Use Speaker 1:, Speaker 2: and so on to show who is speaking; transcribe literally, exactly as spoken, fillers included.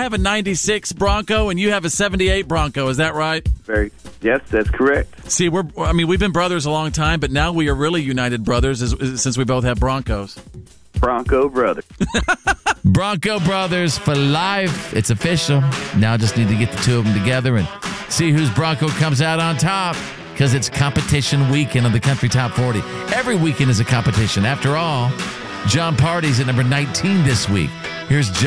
Speaker 1: have a ninety-six Bronco and you have a seventy-eight Bronco. Is that right?
Speaker 2: Very. Yes, that's correct.
Speaker 1: See, we're, I mean, we've been brothers a long time, but now we are really united brothers as, since we both have Broncos.
Speaker 2: Bronco brother.
Speaker 3: Bronco Brothers for life. It's official. Now just need to get the two of them together and see whose Bronco comes out on top, because it's competition weekend of the Country Top forty. Every weekend is a competition. After all, John Party's at number nineteen this week. Here's John.